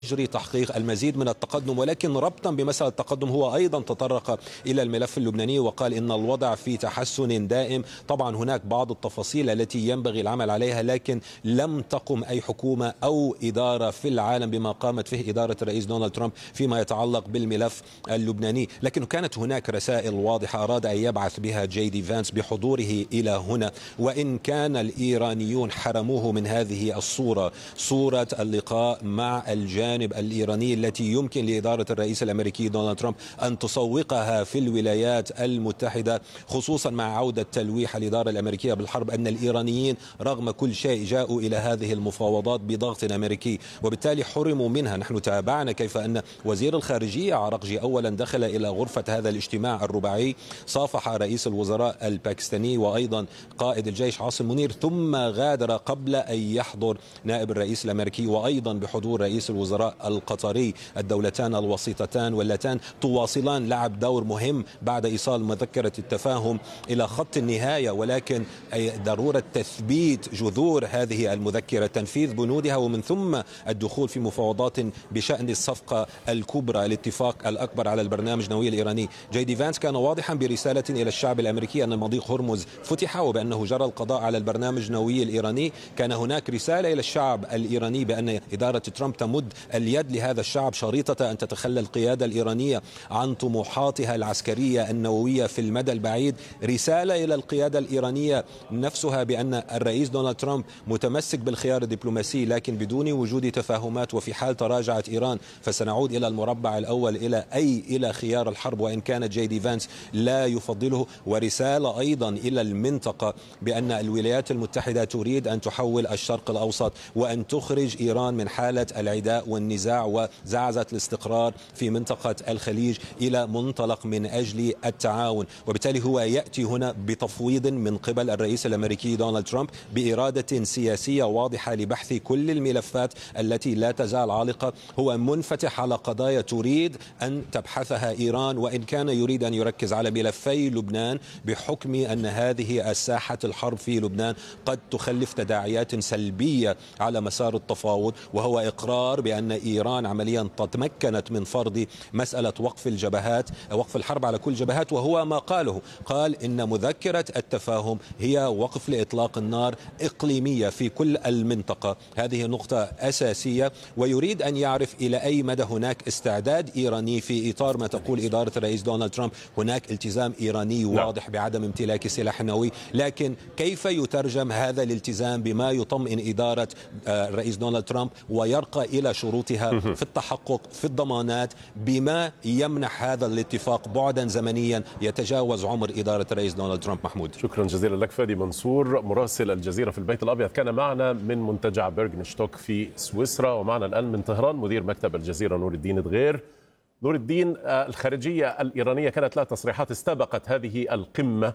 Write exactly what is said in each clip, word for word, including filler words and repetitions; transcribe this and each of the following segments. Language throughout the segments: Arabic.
يجري تحقيق المزيد من التقدم. ولكن ربطا بمسألة التقدم هو أيضا تطرق إلى الملف اللبناني وقال إن الوضع في تحسن دائم. طبعا هناك بعض التفاصيل التي ينبغي العمل عليها، لكن لم تقم أي حكومة أو إدارة في العالم بما قامت فيه إدارة الرئيس دونالد ترامب فيما يتعلق بالملف اللبناني. لكن كانت هناك رسائل واضحة أراد أن يبعث بها جي دي فانس بحضوره إلى هنا، وإن كان الإيرانيون حرموه من هذه الصورة، صورة اللقاء مع الجانب الإيراني التي يمكن لإدارة الرئيس الأمريكي دونالد ترامب أن تسوقها في الولايات المتحدة، خصوصا مع عودة تلويح الإدارة الأمريكية بالحرب أن الإيرانيين رغم كل شيء جاءوا إلى هذه المفاوضات بضغط أمريكي وبالتالي حرموا منها. نحن تابعنا كيف أن وزير الخارجية عراقجي أولا دخل إلى غرفة هذا الاجتماع الرباعي، صافح رئيس الوزراء الباكستاني وأيضا قائد الجيش عاصم منير، ثم غادر قبل أن يحضر نائب الرئيس الأمريكي وأيضا بحضور رئيس الوزراء القطري. الدولتان الوسيطتان واللتان تواصلان لعب دور مهم بعد إيصال مذكرة التفاهم إلى خط النهاية، ولكن ضرورة تثبيت جذور هذه المذكرة، تنفيذ بنودها، ومن ثم الدخول في مفاوضات بشأن الصفقة الكبرى، الاتفاق الأكبر على البرنامج النووي الإيراني. جي دي فانس كان واضحا برسالة إلى الشعب الأمريكي أن مضيق هرمز فتح وبأنه جرى القضاء على البرنامج النووي الإيراني. كان هناك رسالة إلى الشعب الإيراني بأن إدارة ترامب تمد اليد لهذا الشعب شريطة أن تتخلى القيادة الإيرانية عن طموحاتها العسكرية النووية في المدى البعيد. رسالة إلى القيادة الإيرانية نفسها بأن الرئيس دونالد ترامب متمسك بالخيار الدبلوماسي لكن بدون وجود تفاهمات، وفي حال تراجعت إيران فسنعود إلى المربع الأول إلى أي إلى خيار الحرب، وإن كانت جي دي فانس لا يفضله. ورسالة أيضا إلى المنطقة بأن الولايات المتحدة تريد أن تحول الشرق الأوسط وأن تخرج إيران من حالة العداء والنزاع وزعزعة الاستقرار في منطقة الخليج إلى منطلق من أجل التعاون. وبالتالي هو يأتي هنا بتفويض من قبل الرئيس الأمريكي دونالد ترامب بإرادة سياسية واضحة لبحث كل الملفات التي لا تزال عالقة. هو منفتح على قضايا تريد أن تبحثها إيران، وإن كان يريد أن يركز على ملفي لبنان بحكم أن هذه الساحة الحرب في لبنان قد تخلف تداعيات سلبية على مسار التفاوض، وهو إقرار بأن إيران عمليا تمكنت من فرض مسألة وقف الجبهات، وقف الحرب على كل جبهات. وهو ما قاله، قال إن مذكرة التفاهم هي وقف لإطلاق النار إقليمية في كل المنطقة. هذه نقطة أساسية، ويريد أن يعرف إلى أي مدى هناك استعداد إيراني في إطار ما تقول إدارة الرئيس دونالد ترامب. هناك التزام إيراني واضح بعدم امتلاك سلاح نووي، لكن كيف يترجم هذا الالتزام بما يطمئن إدارة الرئيس دونالد ترامب ويرقى إلى شروطها في التحقق في الضمانات بما يمنح هذا الاتفاق بعدا زمنيا يتجاوز عمر إدارة الرئيس دونالد ترامب. محمود، شكرا جزيلا لك. فادي منصور مراسل الجزيرة في البيت الأبيض كان معنا من منتجع بيرغنشتوك في سويسرا، ومعنا الآن من طهران مدير مكتب الجزيرة نور الدين دغير. نور الدين، الخارجية الإيرانية كانت لها تصريحات استبقت هذه القمة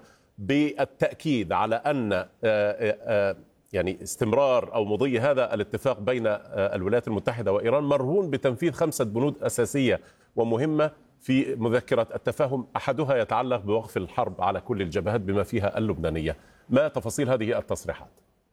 بالتأكيد على أن يعني استمرار أو مضي هذا الاتفاق بين الولايات المتحدة وإيران مرهون بتنفيذ خمسة بنود أساسية ومهمة في مذكرة التفاهم، أحدها يتعلق بوقف الحرب على كل الجبهات بما فيها اللبنانية. ما تفاصيل هذه التصريحات؟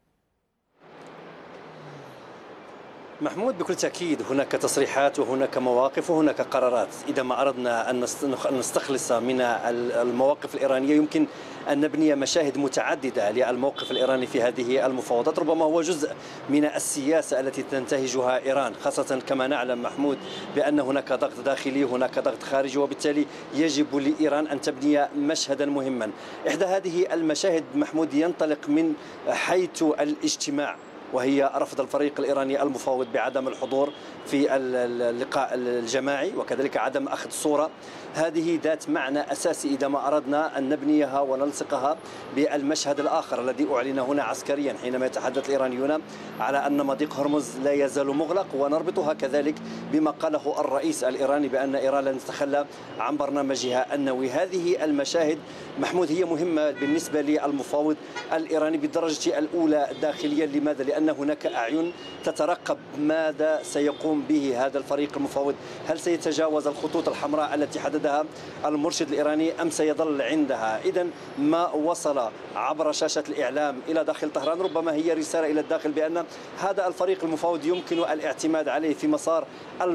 محمود، بكل تأكيد هناك تصريحات وهناك مواقف وهناك قرارات. إذا ما أردنا أن نستخلص من المواقف الإيرانية يمكن أن نبني مشاهد متعددة للموقف الإيراني في هذه المفاوضات. ربما هو جزء من السياسة التي تنتهجها إيران، خاصة كما نعلم محمود بأن هناك ضغط داخلي وهناك ضغط خارجي، وبالتالي يجب لإيران أن تبني مشهدا مهما. إحدى هذه المشاهد محمود ينطلق من حيث الاجتماع، وهي رفض الفريق الإيراني المفاوض بعدم الحضور في اللقاء الجماعي وكذلك عدم أخذ صورة. هذه ذات معنى أساسي إذا ما أردنا أن نبنيها ونلصقها بالمشهد الآخر الذي أعلن هنا عسكريا حينما يتحدث الإيرانيون على أن مضيق هرمز لا يزال مغلق، ونربطها كذلك بما قاله الرئيس الإيراني بأن إيران لن تتخلى عن برنامجها النووي. هذه المشاهد محمود هي مهمة بالنسبة للمفاوض الإيراني بالدرجة الأولى داخليا. لماذا؟ لأن بأن هناك أعين تترقب ماذا سيقوم به هذا الفريق المفاوض. هل سيتجاوز الخطوط الحمراء التي حددها المرشد الإيراني أم سيظل عندها؟ إذن ما وصل عبر شاشة الإعلام إلى داخل طهران ربما هي رسالة إلى الداخل بأن هذا الفريق المفاوض يمكن الاعتماد عليه في مسار